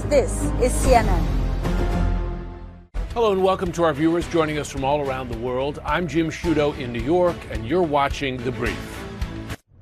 This is CNN. Hello and welcome to our viewers joining us from all around the world. I'm Jim Sciutto in New York, and you're watching The Brief.